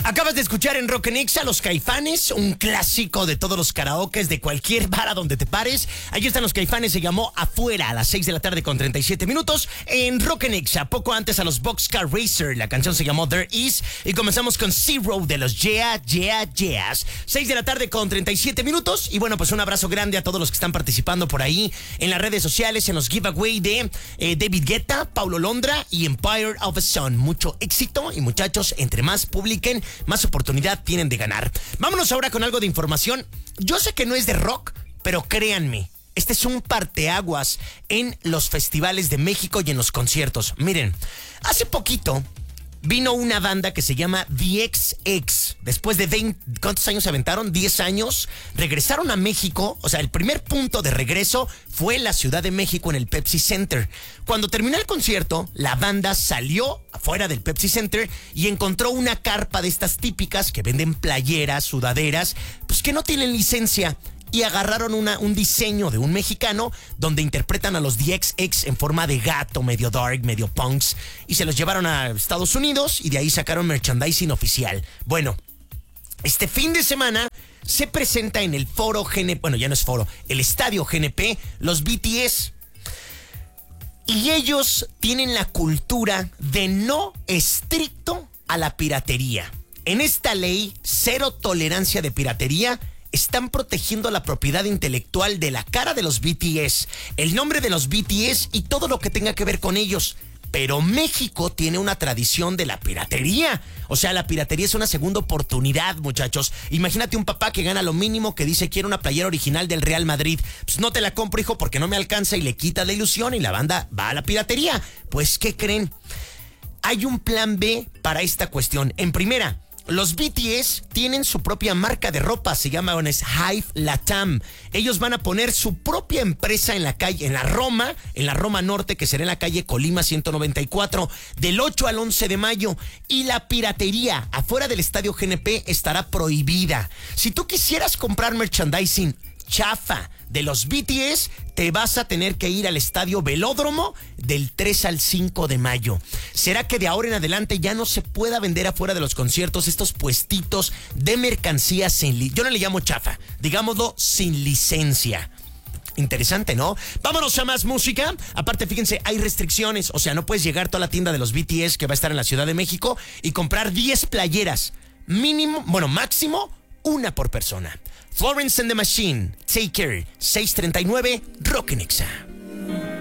Acabas de escuchar en Rock Nexa Los Caifanes, un clásico de todos los karaokes de cualquier bar a donde te pares. Allí están Los Caifanes, se llamó Afuera a las 6 de la tarde con 37 minutos en Rock Nexa. Poco antes a los Boxcar Racer, la canción se llamó There Is. Y comenzamos con Zero de los Yeah, Yeah, Yeahs. 6 de la tarde con 37 minutos. Y bueno, pues un abrazo grande a todos los que están participando por ahí en las redes sociales, en los giveaway de David Guetta, Paulo Londra y Empire of a Sun. Mucho éxito y muchachos, entre más publiquen, más oportunidad tienen de ganar. Vámonos ahora con algo de información. Yo sé que no es de rock, pero créanme, este es un parteaguas en los festivales de México y en los conciertos. Miren, hace poquito vino una banda que se llama The XX. Después de 20, ¿cuántos años se aventaron? 10 años. Regresaron a México. O sea, el primer punto de regreso fue la Ciudad de México en el Pepsi Center. Cuando terminó el concierto, la banda salió afuera del Pepsi Center y encontró una carpa de estas típicas que venden playeras, sudaderas, pues que no tienen licencia. Y agarraron un diseño de un mexicano donde interpretan a los The XX en forma de gato, medio dark, medio punks, y se los llevaron a Estados Unidos y de ahí sacaron merchandising oficial. Bueno, este fin de semana se presenta en el foro GNP, bueno, ya no es foro, el estadio GNP, los BTS. Y ellos tienen la cultura de no estricto a la piratería. En esta ley, cero tolerancia de piratería, están protegiendo la propiedad intelectual de la cara de los BTS, el nombre de los BTS y todo lo que tenga que ver con ellos. Pero México tiene una tradición de la piratería. O sea, la piratería es una segunda oportunidad, muchachos. Imagínate un papá que gana lo mínimo, que dice quiero una playera original del Real Madrid. Pues no te la compro, hijo, porque no me alcanza, y le quita la ilusión y la banda va a la piratería. Pues, ¿qué creen? Hay un plan B para esta cuestión. En primera, los BTS tienen su propia marca de ropa, se llama Hive Latam. Ellos van a poner su propia empresa en la calle, en la Roma Norte, que será en la calle Colima 194, del 8 al 11 de mayo. Y la piratería afuera del estadio GNP estará prohibida. Si tú quisieras comprar merchandising chafa de los BTS, te vas a tener que ir al estadio Velódromo del 3 al 5 de mayo. ¿Será que de ahora en adelante ya no se pueda vender afuera de los conciertos estos puestitos de mercancía yo no le llamo chafa, digámoslo sin licencia? Interesante, ¿no? Vámonos a más música. Aparte, fíjense, hay restricciones. O sea, no puedes llegar a toda la tienda de los BTS que va a estar en la Ciudad de México y comprar 10 playeras. Máximo una por persona. Florence and the Machine, Take Care, 6:39, Rock Nexa.